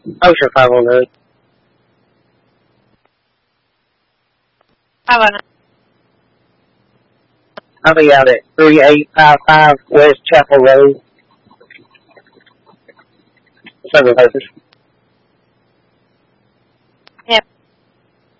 Oh, sure, 509. I'll be out at 3855 West Chapel Road. Several places.